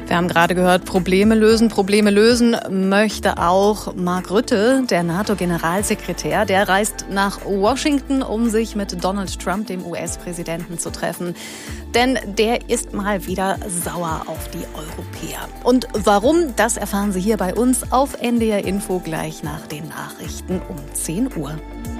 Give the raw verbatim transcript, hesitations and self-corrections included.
Wir haben gerade gehört, Probleme lösen, Probleme lösen möchte auch Mark Rutte, der NATO-Generalsekretär. Der reist nach Washington, um sich mit Donald Trump, dem U S-Präsidenten, zu treffen. Denn der ist mal wieder sauer auf die Europäer. Und warum, das erfahren Sie hier bei uns auf N D R Info gleich nach den Nachrichten um zehn Uhr.